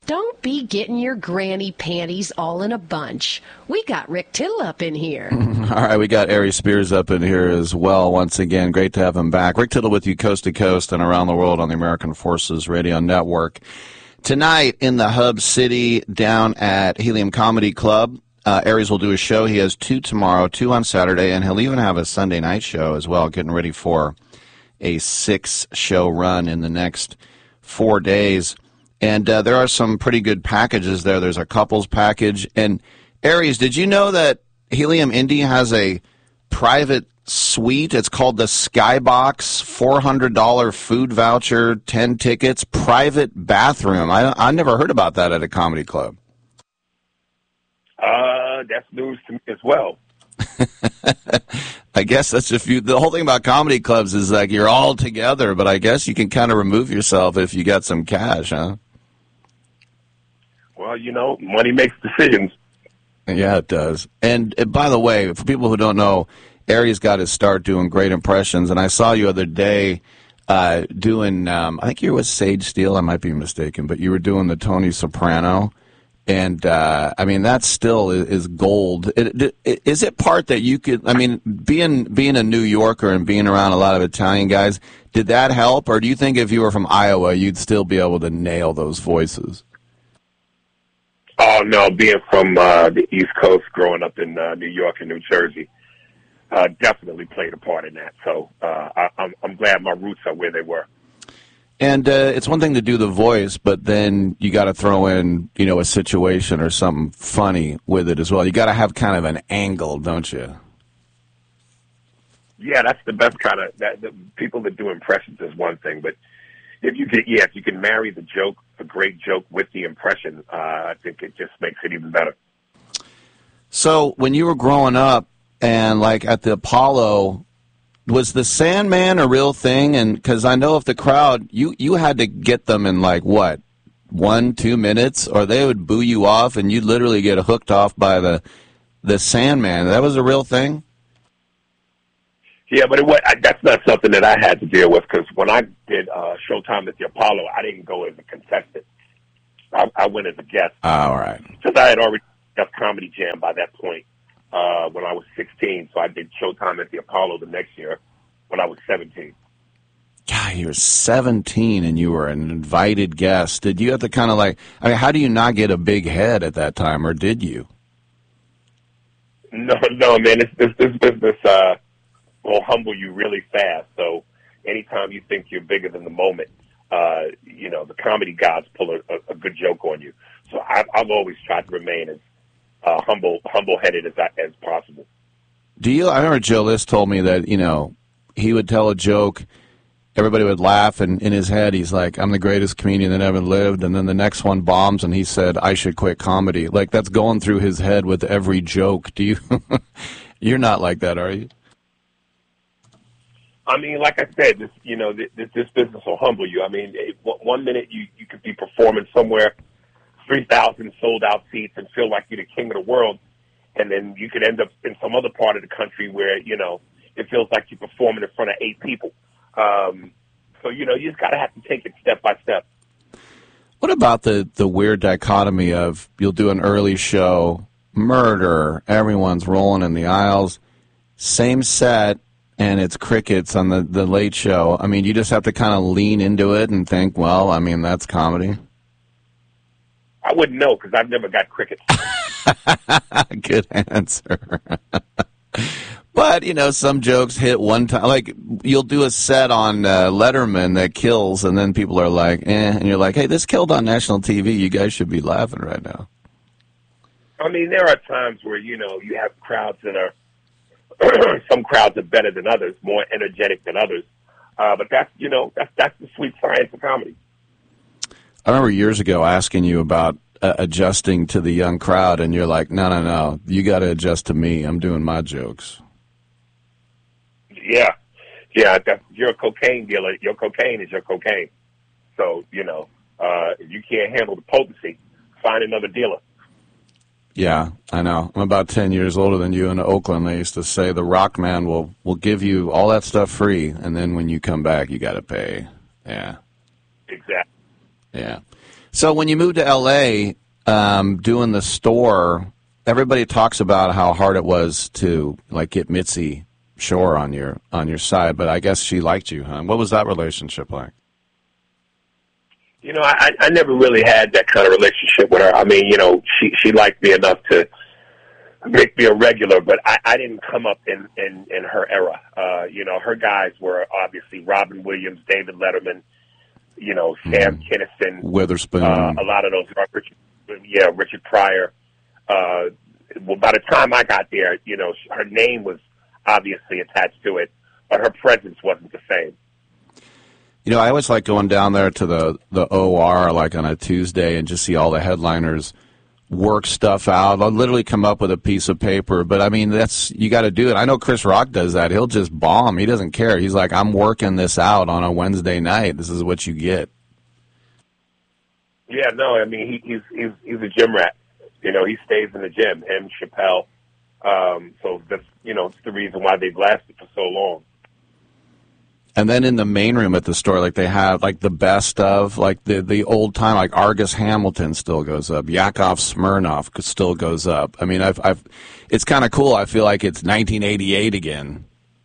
Don't be getting your granny panties all in a bunch. We got Rick Tittle up in here. All right, we got Aries Spears up in here as well. Once again, great to have him back. Rick Tittle with you coast to coast and around the world on the American Forces Radio Network. Tonight in the Hub City down at Helium Comedy Club, Aries will do a show. He has 2 tomorrow, 2 on Saturday, and he'll even have a Sunday night show as well, getting ready for a 6-show run in the next 4 days. And there are some pretty good packages there. There's a couples package. And, Aries, did you know that Helium Indy has a private suite? It's called the Skybox, $400 food voucher, 10 tickets, private bathroom. I never heard about that at a comedy club. That's news to me as well. I guess that's the whole thing about comedy clubs is like you're all together, but I guess you can kind of remove yourself if you got some cash, huh? Well, money makes decisions. Yeah, it does. And by the way, for people who don't know, Aries got his start doing great impressions, and I saw you the other day doing, I think you were with Sage Steele, I might be mistaken, but you were doing the Tony Soprano, and I mean, that still is gold. Is it part that you could, I mean, being a New Yorker and being around a lot of Italian guys, did that help, or do you think if you were from Iowa, you'd still be able to nail those voices? Oh, no, being from the East Coast, growing up in New York and New Jersey, definitely played a part in that. So I'm glad my roots are where they were. And it's one thing to do the voice, but then you got to throw in, a situation or something funny with it as well. You got to have kind of an angle, don't you? Yeah, that's the best kind of the people that do impressions is one thing, but if you can marry the joke, a great joke with the impression, I think it just makes it even better. So when you were growing up and like at the Apollo, was the Sandman a real thing? And because I know if the crowd, you had to get them in like what, 1-2 minutes, or they would boo you off and you'd literally get hooked off by the Sandman. That was a real thing? Yeah, but that's not something that I had to deal with because when I did Showtime at the Apollo, I didn't go as a contestant. I went as a guest. Oh, all right. Because I had already left Comedy Jam by that point when I was 16. So I did Showtime at the Apollo the next year when I was 17. God, you were 17 and you were an invited guest. Did you have to kind of how do you not get a big head at that time, or did you? No, man. This business will humble you really fast. So anytime you think you're bigger than the moment, the comedy gods pull a good joke on you. So I've always tried to remain as humble-headed as possible. I remember Joe List told me that, he would tell a joke, everybody would laugh, and in his head he's like, I'm the greatest comedian that ever lived, and then the next one bombs and he said, I should quit comedy. Like, that's going through his head with every joke. Do you? You're not like that, are you? I mean, like I said, this business will humble you. I mean, one minute you could be performing somewhere, 3,000 sold-out seats, and feel like you're the king of the world, and then you could end up in some other part of the country where, it feels like you're performing in front of 8 people. So, you just got to have to take it step by step. What about the weird dichotomy of you'll do an early show, murder, everyone's rolling in the aisles, same set, and it's crickets on the late show? I mean, you just have to kind of lean into it and think, well, I mean, that's comedy. I wouldn't know because I've never got crickets. Good answer. But, some jokes hit one time. Like, you'll do a set on Letterman that kills, and then people are like, and you're like, hey, this killed on national TV. You guys should be laughing right now. I mean, there are times where, you have crowds that are, some crowds are better than others, more energetic than others. But that's the sweet science of comedy. I remember years ago asking you about adjusting to the young crowd, and you're like, no, you got to adjust to me. I'm doing my jokes. Yeah. You're a cocaine dealer. Your cocaine is your cocaine. So, if you can't handle the potency, find another dealer. Yeah, I know. I'm about 10 years older than you. In Oakland, they used to say the rock man will give you all that stuff free, and then when you come back, you got to pay. Yeah. Exactly. Yeah. So when you moved to L.A., doing the store, everybody talks about how hard it was to like get Mitzi Shore on your side, but I guess she liked you, huh? What was that relationship like? You know, I never really had that kind of relationship with her. I mean, you know, she liked me enough to make me a regular, but I didn't come up in her era. You know, her guys were obviously Robin Williams, David Letterman, you know, Sam Kinison, Witherspoon, a lot of those, Richard Pryor. Well, by the time I got there, you know, her name was obviously attached to it, but her presence wasn't the same. You know, I always like going down there to the OR like on a Tuesday and just see all the headliners work stuff out. I'll literally come up with a piece of paper, but I mean, you got to do it. I know Chris Rock does that. He'll just bomb. He doesn't care. He's like, I'm working this out on a Wednesday night. This is what you get. Yeah, no, I mean, he's a gym rat. You know, he stays in the gym. Him, Chappelle. So that's, you know, it's the reason why they've lasted for so long. And then in the main room at the store, like they have like the best of like the old time, like Argus Hamilton still goes up, Yakov Smirnoff still goes up. I mean, it's kind of cool. I feel like it's 1988 again.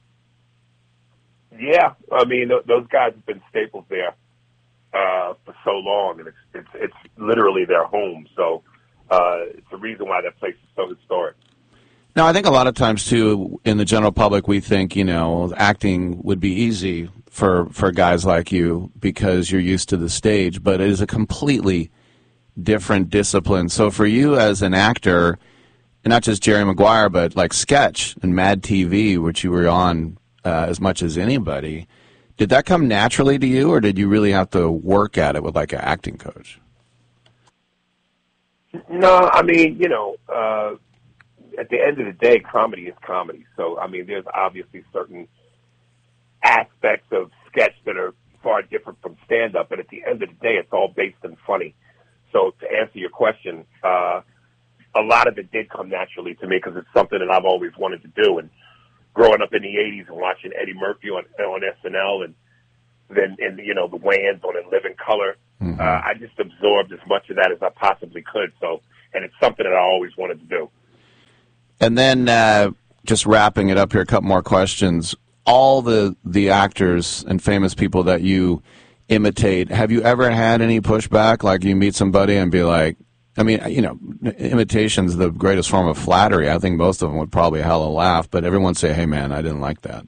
Yeah, I mean, those guys have been staples there for so long, and it's literally their home. So it's the reason why that place is so historic. Now, I think a lot of times, too, in the general public, we think, you know, acting would be easy for guys like you because you're used to the stage, but it is a completely different discipline. So for you as an actor, and not just Jerry Maguire, but like Sketch and Mad TV, which you were on as much as anybody, did that come naturally to you, or did you really have to work at it with like an acting coach? No, I mean, you know, at the end of the day, comedy is comedy. So, I mean, there's obviously certain aspects of sketch that are far different from stand-up, but at the end of the day, it's all based in funny. So to answer your question, a lot of it did come naturally to me because it's something that I've always wanted to do. And growing up in the 80s and watching Eddie Murphy on SNL and then, you know, the Wayans on In Living Color, I just absorbed as much of that as I possibly could. So, and it's something that I always wanted to do. And then just wrapping it up here, a couple more questions. All the actors and famous people that you imitate, have you ever had any pushback? Like you meet somebody and be like, I mean, you know, imitation's the greatest form of flattery. I think most of them would probably hella laugh, but everyone say, hey, man, I didn't like that.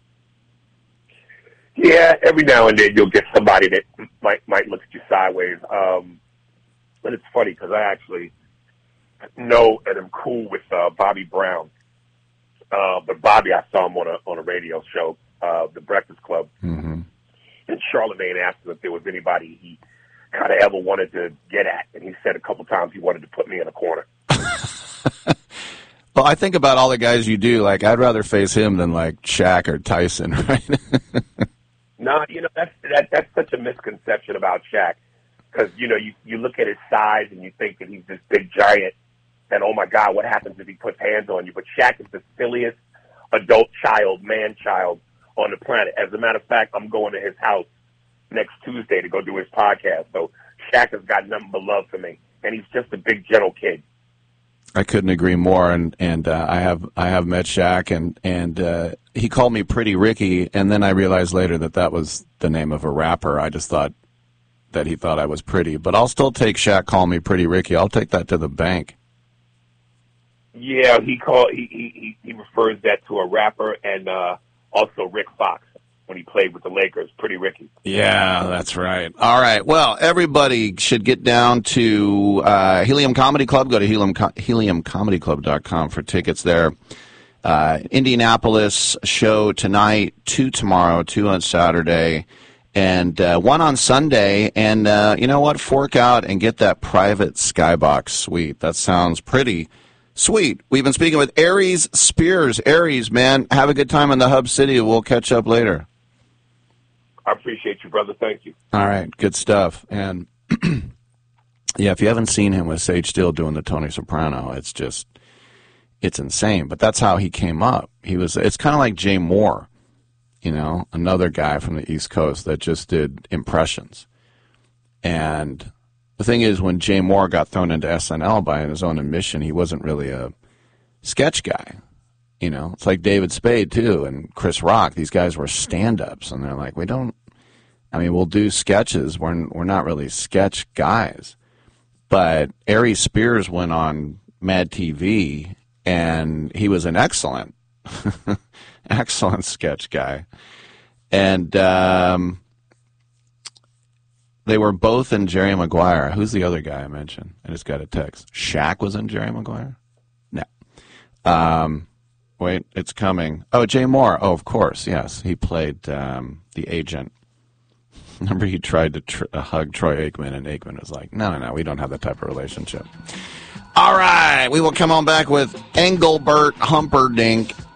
Yeah, every now and then you'll get somebody that might look at you sideways. But it's funny because I actually know and am cool with Bobby Brown. But Bobby, I saw him on a radio show, The Breakfast Club. Mm-hmm. And Charlemagne asked him if there was anybody he kind of ever wanted to get at. And he said a couple times he wanted to put me in a corner. Well, I think about all the guys you do. Like, I'd rather face him than, like, Shaq or Tyson, right? No, you know, that's such a misconception about Shaq. Because, you know, you look at his size and you think that he's this big giant. And, oh, my God, what happens if he puts hands on you? But Shaq is the silliest adult child, man-child on the planet. As a matter of fact, I'm going to his house next Tuesday to go do his podcast. So Shaq has got nothing but love for me. And he's just a big, gentle kid. I couldn't agree more. And I have met Shaq, and he called me Pretty Ricky. And then I realized later that was the name of a rapper. I just thought that he thought I was pretty. But I'll still take Shaq call me Pretty Ricky. I'll take that to the bank. Yeah, he refers that to a rapper and also Rick Fox when he played with the Lakers, Pretty Ricky. Yeah, that's right. All right. Well, everybody should get down to Helium Comedy Club. Go to heliumcomedyclub.com for tickets there. Indianapolis show tonight, 2 tomorrow, 2 on Saturday, and 1 on Sunday. And you know what? Fork out and get that private skybox suite. That sounds pretty sweet. We've been speaking with Aries Spears. Aries, man, have a good time in the Hub City. We'll catch up later. I appreciate you, brother. Thank you. All right, good stuff. And yeah, if you haven't seen him with Sage Steele doing the Tony Soprano, it's insane. But that's how he came up. It's kind of like Jay Moore, you know, another guy from the East Coast that just did impressions. And The thing is, when Jay Moore got thrown into SNL by his own admission, he wasn't really a sketch guy. You know, it's like David Spade, too, and Chris Rock. These guys were stand-ups, and they're like, we'll do sketches. We're not really sketch guys. But Ari Spears went on Mad TV, and he was an excellent sketch guy. And they were both in Jerry Maguire. Who's the other guy I mentioned? I just got a text. Shaq was in Jerry Maguire? No. Wait, it's coming. Oh, Jay Moore. Oh, of course, yes. He played the agent. Remember, he tried to hug Troy Aikman, and Aikman was like, no, we don't have that type of relationship. All right, we will come on back with Engelbert Humperdinck